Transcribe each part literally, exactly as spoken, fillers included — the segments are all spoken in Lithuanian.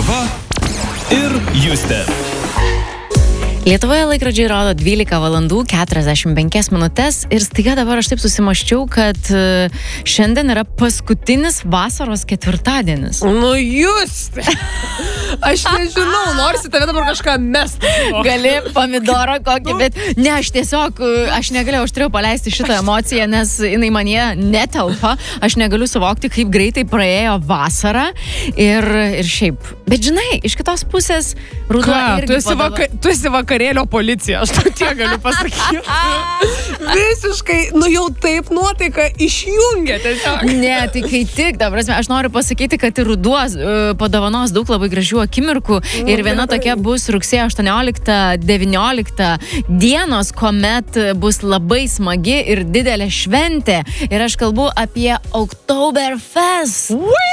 Ieva ir Justė. Lietuvoje laikrodžiai rodo dvylika valandų keturiasdešimt penkias minutės ir staiga dabar aš taip susimaščiau, kad šiandien yra paskutinis vasaros ketvirtadienis. Nu Justė, aš nežinau, norisi tave dabar kažką mesti. Gali pomidorą kokį, bet ne, aš tiesiog, aš negalėjau, aš turėjau paleisti šitą emociją, nes jinai manie netelpa, aš negaliu suvokti, kaip greitai praėjo vasara ir, ir šiaip. Bet žinai, iš kitos pusės ruduo irgi tu esi, padavo... vaka, tu esi vakarėlio policija, aš tau tiek galiu pasakyti. Visiškai, nu jau taip nuotaika išjungia tiesiog. Ne, tai kai tik, ta prasme, aš noriu pasakyti, kad ir ruduo uh, padovanos daug labai gražių akimirkų ir viena tokia bus rugsėjo aštuonioliktą devynioliktą dienos, kuomet bus labai smagi ir didelė šventė. Ir aš kalbu apie Oktoberfest,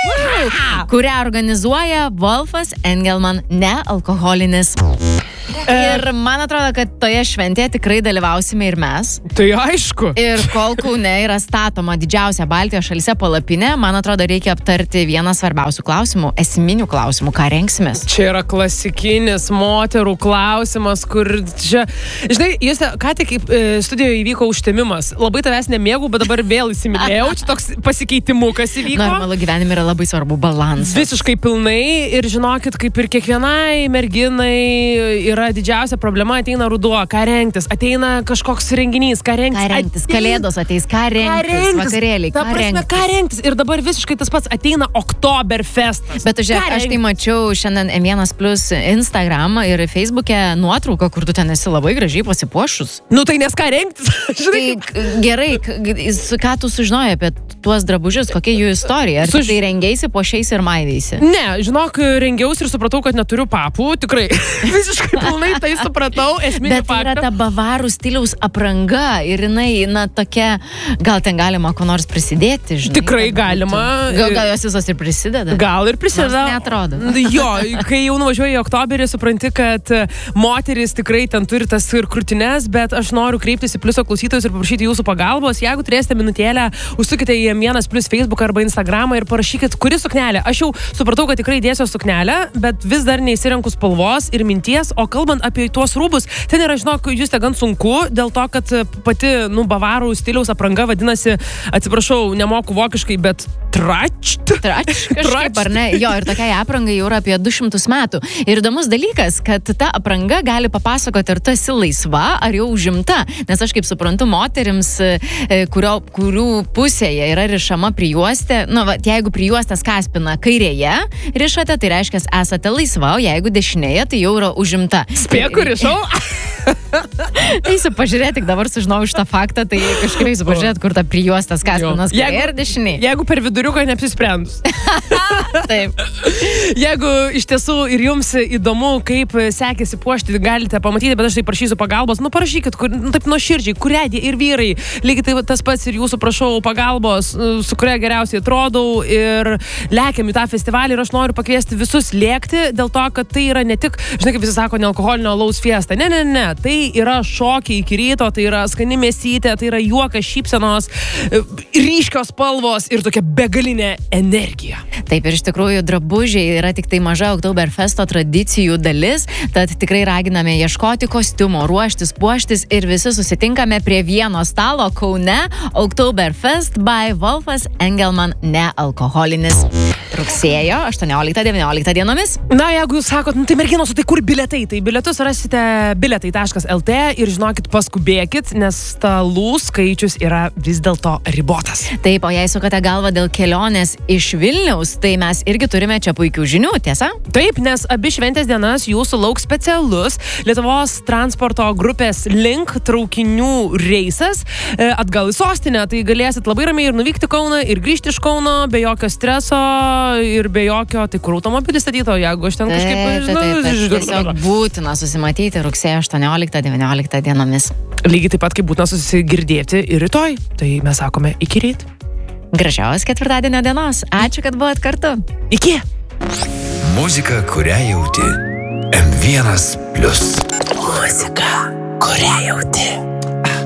kurią organizuoja Wolfas Engelman nealkoholinis. Ir man atrodo, kad toje šventėje tikrai dalyvausime ir mes. Tai aišku. Ir kol Kaune yra statoma didžiausia Baltijos šalyse palapinė, man atrodo, reikia aptarti vieną svarbiausių klausimų, esminių klausimų, ką rengsimės. Čia yra klasikinis moterų klausimas, kur čia... Žinai, jūs, ką tik studijoje įvyko užtemimas. Labai tavęs nemėgau, bet dabar vėl įsimylėjau. Čia toks pasikeitimukas įvyko. Normalu gyvenime yra labai svarbu balansas. Visiškai pilnai. Ir žinokit, kaip ir kiekvienai merginai yra didžiausia problema, ateina ruduo, ką rengtis, ateina kažkoks renginys, ką rengtis. Ką rengtis, kalėdos ateis, ką rengtis, vakarėliai, ką rengtis. Ką rengtis. Ir dabar visiškai tas pats ateina Oktoberfestas. Bet žiūrėk, aš tai mačiau šiandien em vienas plius Instagram ir Facebook'e nuotrauką, kur tu ten esi labai gražiai pasipuošus. Nu tai nes ką rengtis? Tai gerai, ką tu sužinojai apie tuos drabužius, kokia jų istorija? Ar Suž... tai rengiaisi, puošiaisi ir maidaisi? Ne, žinok, rengiausi ir supratau, kad neturiu papų, tikrai. Visiškai pilnai tai supratau, esminį faktą. Bet tai yra ta bavarų stiliaus apranga ir jinai, na, tokia, gal ten galima ko nors prisidėti, žinai. Tikrai galima. Gal, gal jos visos ir prisideda? Gal ir prisideda. Nors neatrodo. Jo, kai jau nuvažiuoji į Oktoberį, supranti, kad moteris tikrai ten turi tas ir krūtines, bet aš noriu kreiptis į Pliuso klausytojus ir paprašyti jūsų pagalbos. Jeigu turėsite minutėlę, užsukite į em vienas plius Facebook arba Instagramą ir parašykit, kuri suknelė. Aš jau supratau, kad tikrai dėsiu suknelę, bet vis dar neįsirenku spalvos ir minties, o kalbant apie tuos rūbus, ten yra, žinok, jūs te gan sunku, dėl to, kad pati, nu, bavarų stiliaus apranga vadinasi, atsiprašau, nemoku vokiškai, bet tračt. Tračt, kažkaip, ar ne? Jo, ir tokiai aprangai jau yra apie du šimtus metų. Ir įdomus dalykas, kad ta apranga gali papasakoti, ar tu esi laisva, ar jau užimta. Nes aš kaip suprantu, moterims, kurio, kurių pusėje yra rišama prijuostė, nu, va, jeigu prijuostės kaspina kairėje rišate, tai reiškia, esate laisva, o jeigu dešinėje, tai jau yra užimta. Spėk, kur rišau? Eisiu pažiūrėti, tik dabar sužinau šitą faktą, tai kažkaip eisiu pažiūrėti, kur ta prijuostas kaspinas kairėje ir dešinėje. Jeigu per viduriuką neapsisprendus. Taip. Jeigu iš tiesų ir jums įdomu, kaip sekėsi puošti, galite pamatyti, bet aš tai prašysiu pagalbos. Nu, parašykit, kur, nu, taip nuoširdžiai, kuria ir vyrai. Lygiai tai tas pats ir jūsų prašau pagalbos, su kuria geriausiai atrodau ir lekiam į tą festivalį ir aš noriu pakviesti visus lėkti dėl to, kad tai yra ne tik, žinai, kaip visi sako, nealkoholinio alaus fiesta. Ne, ne, ne. Tai yra šokiai iki ryto, tai yra skani mėsytė, tai yra juokas, šypsenos, ryškios spalvos ir tokia begalinė energija. Taip, ir iš tikrųjų drabužiai yra tik tai maža Oktoberfesto tradicijų dalis, tad tikrai raginame ieškoti kostiumo, ruoštis, puoštis ir visi susitinkame prie vieno stalo Kaune Oktoberfest by Wolfas Engelman nealkoholinis. Rugsėjo aštuonioliktą devynioliktą dienomis. Na, jeigu jūs sakot, nu tai merginos, tai kur biletai? Tai biletus rasite biletai taškas el tė ir žinokit, paskubėkit, nes stalų skaičius yra vis dėlto ribotas. Taip, o jei sukate galvą dėl kelionės iš Vilniaus, tai mes irgi turime čia puikių žinių, tiesa? Taip, nes abi šventės dienas jūsų lauks specialus Lietuvos transporto grupės Link traukinių reisas atgal į sostinę. Tai galėsit labai ramiai ir nuvykti Kauną, ir grįžti iš Kauno, be jokio streso ir be jokio, tai kur automobilį statyto, jeigu aš ten kažkaip... Taip, taip, taip, taip, tiesiog būtina susimatyti rugsėjo aštuonioliktą devynioliktą dienomis. Lygiai taip pat, kaip būtina susigirdėti ir rytoj. Tai mes sakome iki ryt. Gražiaus ketvirtadienio dienos. Ačiū, kad buvot kartu. Iki. Muzika, kurią jauti. em vienas plius. Muzika, kurią jauti.